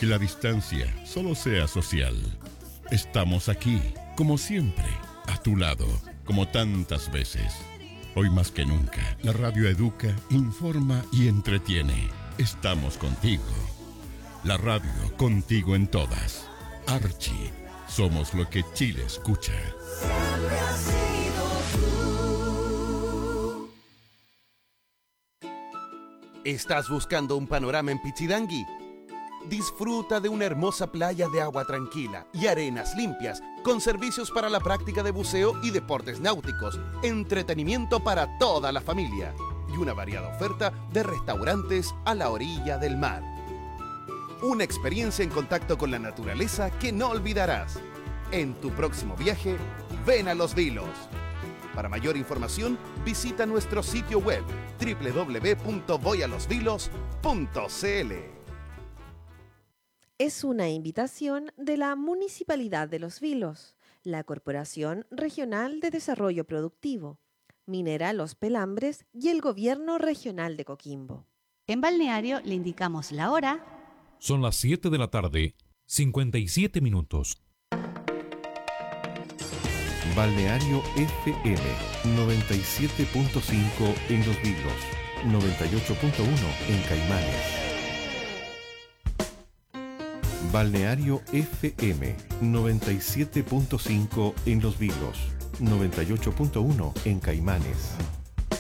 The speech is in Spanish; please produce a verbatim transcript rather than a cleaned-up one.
que la distancia solo sea social. Estamos aquí, como siempre, a tu lado, como tantas veces. Hoy más que nunca, la radio educa, informa y entretiene. Estamos contigo. La radio contigo en todas. Archie, somos lo que Chile escucha. Siempre has sido tú. ¿Estás buscando un panorama en Pichidangui? Disfruta de una hermosa playa de agua tranquila y arenas limpias, con servicios para la práctica de buceo y deportes náuticos, entretenimiento para toda la familia y una variada oferta de restaurantes a la orilla del mar. Una experiencia en contacto con la naturaleza que no olvidarás. En tu próximo viaje, ven a Los Vilos. Para mayor información, visita nuestro sitio web doble u doble u doble u punto voy a los vilos punto c l. Es una invitación de la Municipalidad de Los Vilos, la Corporación Regional de Desarrollo Productivo, Minera Los Pelambres y el Gobierno Regional de Coquimbo. En Balneario le indicamos la hora. Son las siete de la tarde, cincuenta y siete minutos. Balneario F M noventa y siete punto cinco en Los Vilos, noventa y ocho punto uno en Caimanes. Balneario F M noventa y siete punto cinco en Los Vilos, noventa y ocho punto uno en Caimanes.